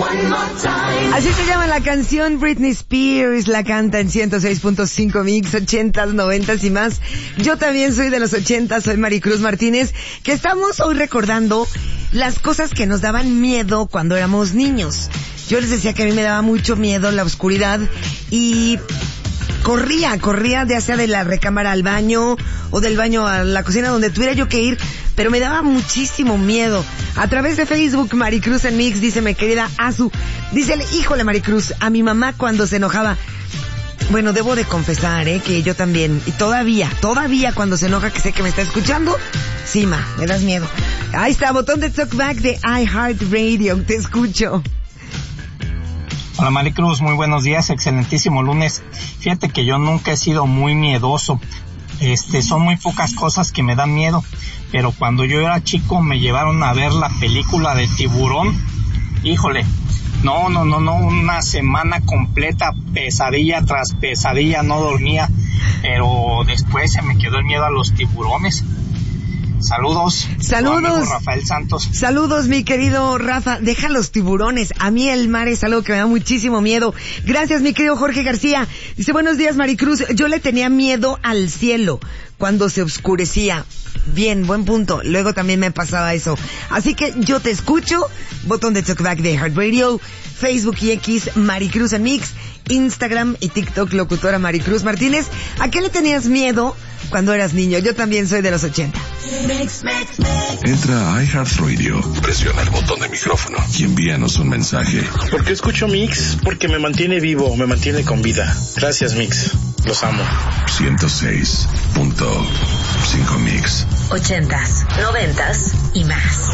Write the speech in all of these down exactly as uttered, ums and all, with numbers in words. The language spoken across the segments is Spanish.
Así se llama la canción. Britney Spears la canta en ciento seis punto cinco Mix, ochentas, noventas y más. Yo también soy de los ochentas, soy Maricruz Martínez, que estamos hoy recordando las cosas que nos daban miedo cuando éramos niños. Yo les decía que a mí me daba mucho miedo la oscuridad y corría, corría ya sea de la recámara al baño o del baño a la cocina, donde tuviera yo que ir, pero me daba muchísimo miedo. A través de Facebook, Maricruz en Mix, dice mi querida Azu, dice, híjole Maricruz, a mi mamá cuando se enojaba. Bueno, debo de confesar, eh, que yo también, y todavía, todavía cuando se enoja, que sé que me está escuchando, sí, ma, me das miedo. Ahí está, botón de talkback de iHeartRadio, te escucho. Hola Maricruz, muy buenos días, excelentísimo lunes. Fíjate que yo nunca he sido muy miedoso, este, son muy pocas cosas que me dan miedo, pero cuando yo era chico me llevaron a ver la película de Tiburón, híjole, no, no, no, no, una semana completa, pesadilla tras pesadilla, no dormía, pero después se me quedó el miedo a los tiburones. Saludos. Saludos. Rafael Santos. Saludos, mi querido Rafa. Deja los tiburones. A mí el mar es algo que me da muchísimo miedo. Gracias, mi querido Jorge García. Dice, buenos días, Maricruz. Yo le tenía miedo al cielo cuando se oscurecía. Bien, buen punto. Luego también me pasaba eso. Así que yo te escucho. Botón de talkback de Heart Radio. Facebook y X, Maricruz en Mix. Instagram y TikTok, locutora Maricruz Martínez. ¿A qué le tenías miedo cuando eras niño? Yo también soy de los ochenta. Entra a iHeartRadio, presiona el botón de micrófono y envíanos un mensaje. ¿Por qué escucho Mix? Porque me mantiene vivo, me mantiene con vida. Gracias, Mix. Los amo. ciento seis punto cinco Mix. Ochentas, noventas y más.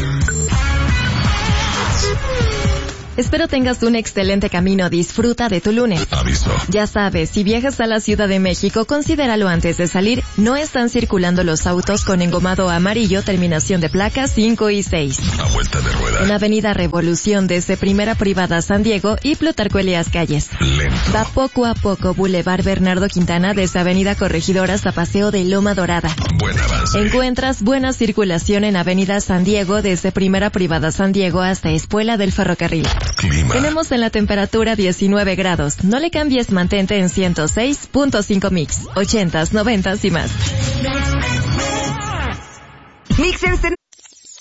Espero tengas un excelente camino. Disfruta de tu lunes. Aviso. Ya sabes, si viajas a la Ciudad de México, considéralo antes de salir. No están circulando los autos con engomado amarillo, terminación de placas cinco y seis. A vuelta de rueda. En Avenida Revolución, desde Primera Privada San Diego y Plutarco Elías Calles. Lento. Va poco a poco Boulevard Bernardo Quintana, desde Avenida Corregidora hasta Paseo de Loma Dorada. Buen avance. Encuentras buena circulación en Avenida San Diego, desde Primera Privada San Diego hasta Espuela del Ferrocarril. Clima. Tenemos en la temperatura diecinueve grados. No le cambies, mantente en ciento seis punto cinco Mix. Ochentas, noventas y más. Mixers,